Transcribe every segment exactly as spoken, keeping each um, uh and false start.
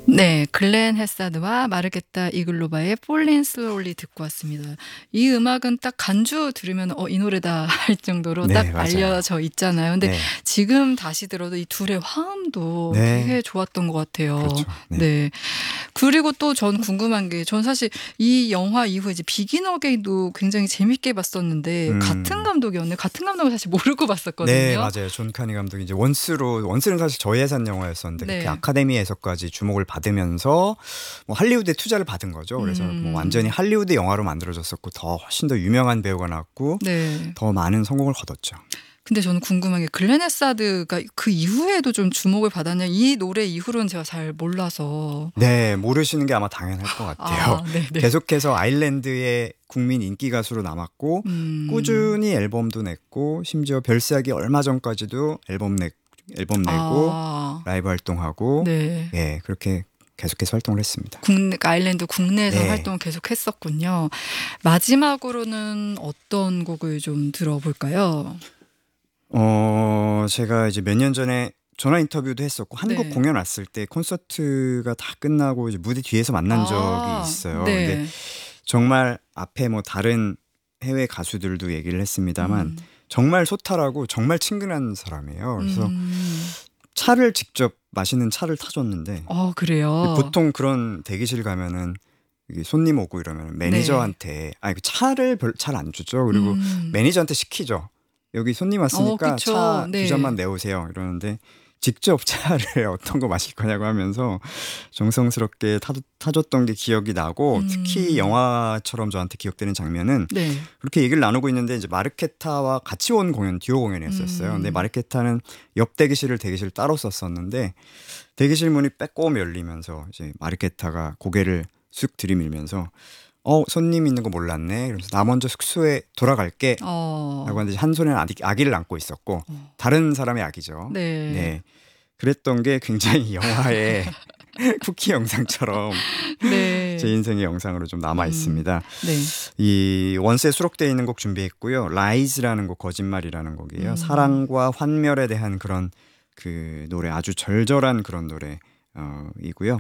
네, 글렌 헤사드와 마르게타 이글로바의 Falling Slowly 듣고 왔습니다. 이 음악은 딱 간주 들으면 어, 이 노래다 할 정도로 네, 딱 맞아요. 알려져 있잖아요. 근데 네. 지금 다시 들어도 이 둘의 화음도 네. 되게 좋았던 것 같아요. 그렇죠. 네. 네. 그리고 또 전 궁금한 게, 전 사실 이 영화 이후에 이제 비긴 어게인도 굉장히 재밌게 봤었는데 음. 같은 감독이었네. 같은 감독을 사실 모르고 봤었거든요. 네, 맞아요. 존 카니 감독이 이제 원스로 원스는 사실 저예산 영화였었는데 네. 그 아카데미에서까지 주목을 받으면서 뭐 할리우드에 투자를 받은 거죠. 그래서 음. 뭐 완전히 할리우드 영화로 만들어졌었고 더 훨씬 더 유명한 배우가 나왔고 네. 더 많은 성공을 거뒀죠. 근데 저는 궁금한 게, 글렌 헤사드가 그 이후에도 좀 주목을 받았냐, 이 노래 이후로는 제가 잘 몰라서. 네, 모르시는 게 아마 당연할 것 같아요. 아, 네네. 계속해서 아일랜드의 국민 인기 가수로 남았고 음. 꾸준히 앨범도 냈고 심지어 별세하기 얼마 전까지도 앨범 내 앨범 내고 아, 라이브 활동하고 네. 예, 그렇게 계속해서 활동을 했습니다. 국내, 아일랜드 국내에서 네. 활동을 계속 했었군요. 마지막으로는 어떤 곡을 좀 들어볼까요? 어, 제가 이제 몇 년 전에 전화 인터뷰도 했었고 한국 네. 공연 왔을 때 콘서트가 다 끝나고 이제 무대 뒤에서 만난 적이 아, 있어요. 네. 근데 정말 앞에 뭐 다른 해외 가수들도 얘기를 했습니다만 음. 정말 소탈하고 정말 친근한 사람이에요. 그래서 음. 차를 직접 마시는 차를 타줬는데 어, 그래요? 보통 그런 대기실 가면은 이게 손님 오고 이러면 매니저한테 아니 그 차를 별 잘 안 주죠. 그리고 음. 매니저한테 시키죠. 여기 손님 왔으니까 어, 그쵸. 차 두 네. 잔만 내오세요. 이러는데 직접 차를 어떤 거 마실 거냐고 하면서 정성스럽게 타, 타줬던 게 기억이 나고 음. 특히 영화처럼 저한테 기억되는 장면은 네. 그렇게 얘기를 나누고 있는데 이제 마르케타와 같이 온 공연 듀오 공연이었었어요. 음. 근데 마르케타는 옆 대기실을 대기실 따로 썼었는데 대기실 문이 빼꼼 열리면서 이제 마르케타가 고개를 쑥 들이밀면서 어 손님 있는 거 몰랐네. 그래서 나 먼저 숙소에 돌아갈게. 어. 라고 하는데 한 손에는 아기, 아기를 안고 있었고 어. 다른 사람의 아기죠. 네. 네. 그랬던 게 굉장히 영화의 쿠키 영상처럼 네. 제 인생의 영상으로 좀 남아 음. 있습니다. 네. 이 원스에 수록되어 있는 곡 준비했고요. 라이즈라는 곡, 거짓말이라는 곡이에요. 음. 사랑과 환멸에 대한 그런 그 노래, 아주 절절한 그런 노래 어, 이고요.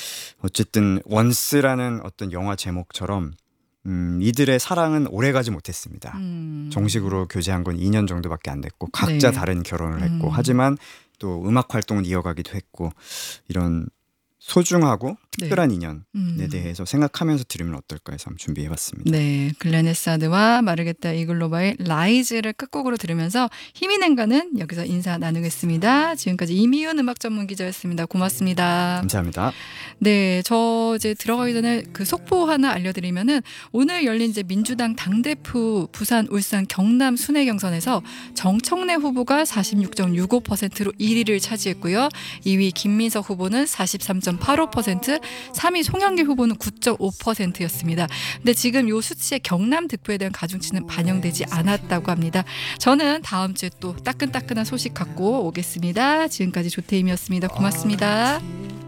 어쨌든 원스라는 어떤 영화 제목처럼 음, 이들의 사랑은 오래가지 못했습니다. 음. 정식으로 교제한 건 이 년 정도밖에 안 됐고 각자 네. 다른 결혼을 했고 음. 하지만 또 음악 활동은 이어가기도 했고 이런 소중하고 특별한 인연에 음. 대해서 생각하면서 들으면 어떨까 해서 한번 준비해봤습니다. 네, 글렌 헤사드와 마르게타 이글로바의 라이즈를 끝곡으로 들으면서 힘이 낸가는 여기서 인사 나누겠습니다. 지금까지 이미윤 음악 전문 기자였습니다. 고맙습니다. 감사합니다. 네, 저 이제 들어가기 전에 그 속보 하나 알려드리면은, 오늘 열린 이제 민주당 당대표 부산, 울산, 경남 순회 경선에서 정청래 후보가 사십육 점 육오 퍼센트로 일 위를 차지했고요. 이 위 김민석 후보는 사십삼 점 팔오 퍼센트, 삼 위 송영길 후보는 구 점 오 퍼센트였습니다. 근데 지금 요 수치에 경남 득표에 대한 가중치는 반영되지 않았다고 합니다. 저는 다음 주에 또 따끈따끈한 소식 갖고 오겠습니다. 지금까지 조태임이었습니다. 고맙습니다.